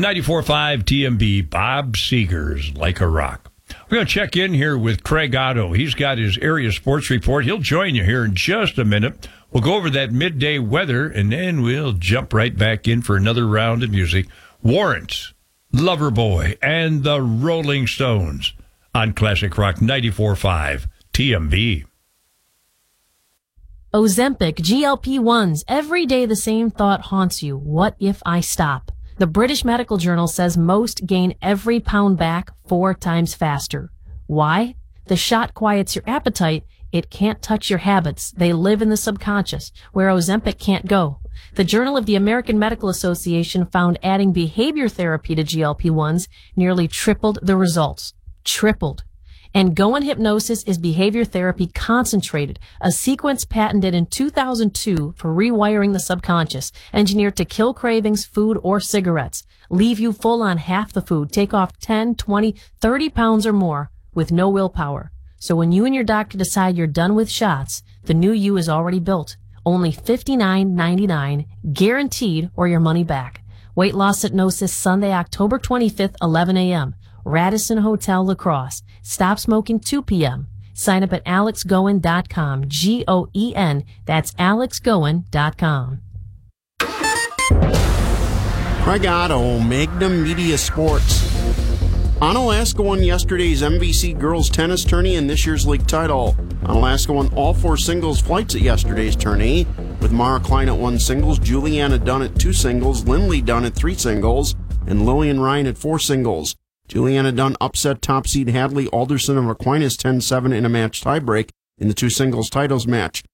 94.5 TMB, Bob Seger's Like a Rock. We're going to check in here with Craig Otto. He's got his area sports report. He'll join you here in just a minute. We'll go over that midday weather, and then we'll jump right back in for another round of music. Warrant, Loverboy, and the Rolling Stones on Classic Rock 94.5 TMB. Ozempic, GLP-1s. Every day the same thought haunts you. What if I stop? The British Medical Journal says most gain every pound back 4 times faster. Why? The shot quiets your appetite. It can't touch your habits. They live in the subconscious, where Ozempic can't go. The Journal of the American Medical Association found adding behavior therapy to GLP-1s nearly tripled the results. Tripled. And Goan Hypnosis is behavior therapy concentrated, a sequence patented in 2002 for rewiring the subconscious, engineered to kill cravings, food, or cigarettes, leave you full on half the food, take off 10, 20, 30 pounds or more with no willpower. So when you and your doctor decide you're done with shots, the new you is already built. Only $59.99, guaranteed, or your money back. Weight loss hypnosis Sunday, October 25th, 11 a.m. Radisson Hotel, La Crosse. Stop smoking 2 p.m. Sign up at alexgoen.com. Goen. That's alexgoen.com. Craig Otto, Magnum Media Sports. Onalaska won yesterday's MVC girls tennis tourney and this year's league title. Onalaska won all 4 singles flights at yesterday's tourney, with Mara Klein at 1 singles, Juliana Dunn at 2 singles, Lindley Dunn at 3 singles, and Lillian Ryan at 4 singles. Juliana Dunn upset top seed Hadley Alderson of Aquinas 10-7 in a match tiebreak in the 2 singles titles match.